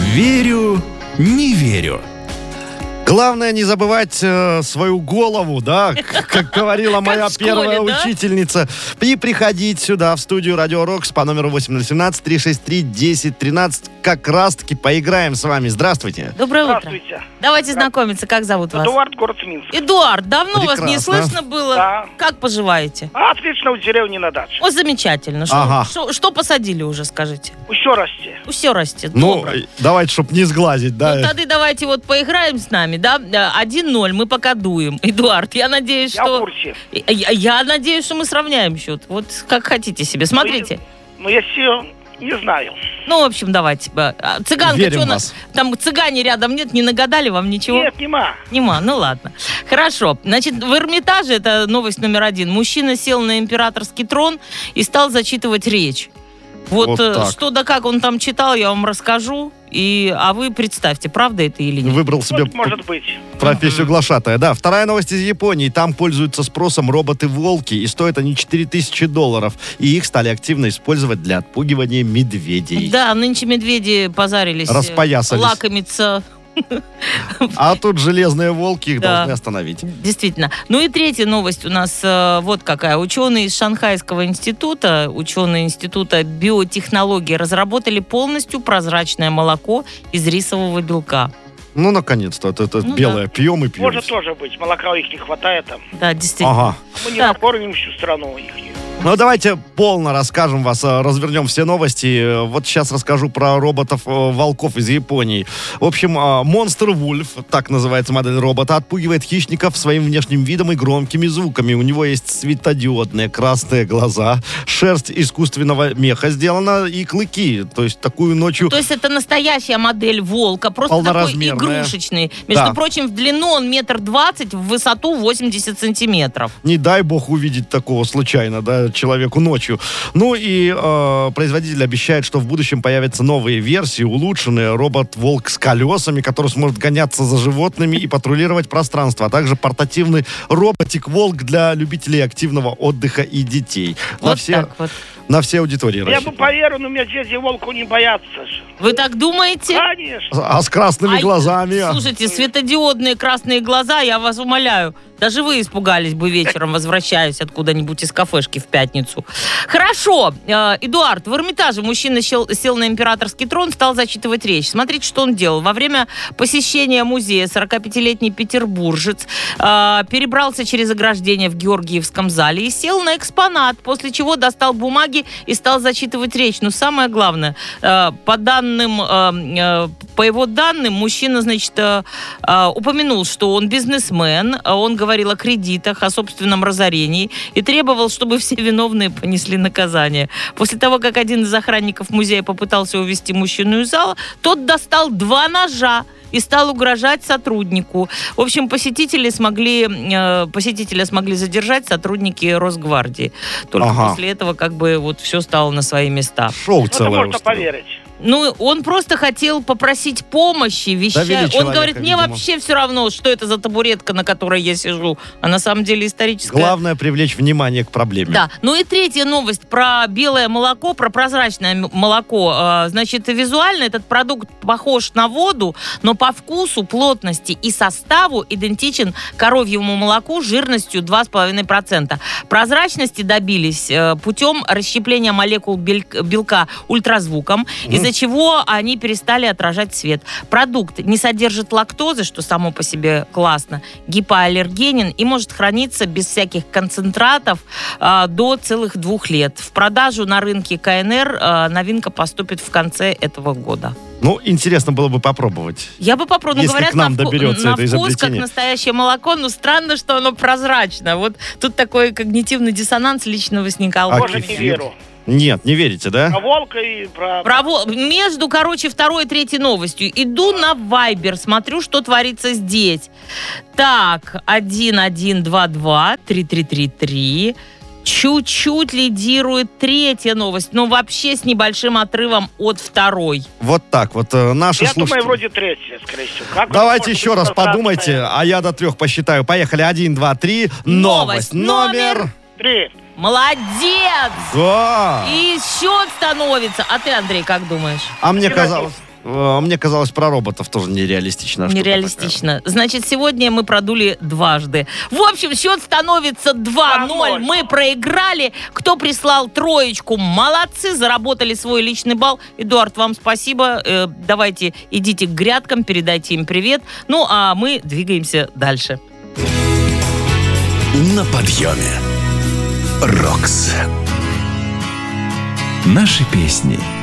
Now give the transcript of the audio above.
Верю, не верю. Главное не забывать свою голову, да, как говорила моя первая учительница. И приходить сюда, в студию Радио Рокс по номеру 8017-363-1013. Как раз-таки поиграем с вами. Здравствуйте. Доброе утро. Здравствуйте. Давайте знакомиться. Как зовут вас? Эдуард, город Минск. Эдуард, давно вас не Прекрасно. слышно было. Да. Как поживаете? Отлично, в деревне на даче. О, замечательно. Ага. Что посадили уже, скажите? Еще расти. Все растет. Ну, Добро. давайте, чтобы не сглазить, Ну, да. тогда давайте вот поиграем с нами, да? 1-0, мы пока дуем. Эдуард, я надеюсь, Я в что... курсе. Я надеюсь, что мы сравняем счет. Вот как хотите себе. Смотрите. Ну, я все не знаю. Ну, в общем, давайте. Цыганка, Верим что в вас. там цыгане рядом нет, не нагадали вам ничего? Нет, нема. Нема, ну ладно. Хорошо. Значит, в Эрмитаже, это новость номер 1, мужчина сел на императорский трон и стал зачитывать речь. Вот так. что да как он там читал, я вам расскажу. А вы представьте, правда это или нет? Выбрал себе Может быть. профессию глашатая. Да, вторая новость из Японии. Там пользуются спросом роботы-волки, и стоят они $4000. И их стали активно использовать для отпугивания медведей. Да, нынче медведи позарились. Распоясались. Лакомиться. А тут железные волки их Да. должны остановить. Действительно. Ну и третья новость у нас вот какая. Ученые из Шанхайского института, ученые института биотехнологии разработали полностью прозрачное молоко из рисового белка. Ну, наконец-то. Это Ну белое. Пьем и пьем. Может тоже быть. Молока их не хватает там. Да, действительно. Ага. Мы не Так. накормим всю страну их. Ну, давайте полно расскажем вас, развернем все новости. Вот сейчас расскажу про роботов-волков из Японии. В общем, Monster Wolf, так называется модель робота, отпугивает хищников своим внешним видом и громкими звуками. У него есть светодиодные красные глаза, шерсть искусственного меха сделана и клыки. То есть такую ночью... То есть это настоящая модель волка, просто такой Полноразмерная. игрушечный. Между Да. прочим, в длину он 1,20 м, в высоту 80 сантиметров. Не дай бог увидеть такого случайно, да, человеку ночью. Ну и производитель обещает, что в будущем появятся новые версии, улучшенные робот-волк с колесами, который сможет гоняться за животными и патрулировать пространство, а также портативный роботик-волк для любителей активного отдыха и детей. Вот так вот. На все аудитории Я бы рассчитан. поверил, но меня дети волку не боятся же. Вы так думаете? Конечно. А с красными Ай, глазами. Слушайте, светодиодные красные глаза, я вас умоляю. Даже вы испугались бы вечером, возвращаясь откуда-нибудь из кафешки в пятницу. Хорошо. Эдуард, в Эрмитаже мужчина сел на императорский трон, стал зачитывать речь. Смотрите, что он делал. Во время посещения музея 45-летний петербуржец перебрался через ограждение в Георгиевском зале и сел на экспонат, после чего достал бумаги и стал зачитывать речь. Но самое главное, по его данным, мужчина, значит, упомянул, что он бизнесмен, он говорил о кредитах, о собственном разорении и требовал, чтобы все виновные понесли наказание. После того, как один из охранников музея попытался увести мужчину из зала, тот достал 2 ножа и стал угрожать сотруднику. В общем, посетителя смогли задержать сотрудники Росгвардии. Только после этого как бы вот все стало на свои места. Шоу Это целое можно устроил. поверить. Ну, он просто хотел попросить помощи, вещать. Довели Он человека, говорит, мне видимо. вообще все равно, что это за табуретка, на которой я сижу. А на самом деле историческая... Главное привлечь внимание к проблеме. Да. Ну и третья новость про белое молоко, про прозрачное молоко. Значит, визуально этот продукт похож на воду, но по вкусу, плотности и составу идентичен коровьему молоку жирностью 2,5%. Прозрачности добились путем расщепления молекул белка ультразвуком, из-за чего они перестали отражать свет. Продукт не содержит лактозы, что само по себе классно, гипоаллергенен и может храниться без всяких концентратов до целых 2 лет. В продажу на рынке КНР новинка поступит в конце этого года. Ну, интересно было бы попробовать. Я бы попробовала. Если Говорят, к нам доберется на это вкус как изобретение. настоящее молоко, но странно, что оно прозрачно. Вот тут такой когнитивный диссонанс лично возникал. А Тоже не кефир? верю. Нет, не верите, да? Про волка и про... Между, второй и третьей новостью. Иду на Вайбер, смотрю, что творится здесь. Так, 1122-3333. Чуть-чуть лидирует третья новость, но вообще с небольшим отрывом от второй. Вот так вот. Наши Я слушатели... думаю, вроде третья, скорее всего. Как Давайте это еще может раз быть прозрачное? подумайте, а я до 3 посчитаю. Поехали. 1, 2, 3. Новость Номер... 3. Молодец! Да. И счет становится. А ты, Андрей, как думаешь? А мне казалось... Мне казалось, про роботов тоже нереалистично. Нереалистично. Значит, сегодня мы продули дважды. В общем, счет становится 2-0. Мы проиграли. Кто прислал троечку, молодцы, заработали свой личный балл. Эдуард, вам спасибо. Давайте идите к грядкам, передайте им привет. Ну, а мы двигаемся дальше. На подъеме. Рокс. Наши песни.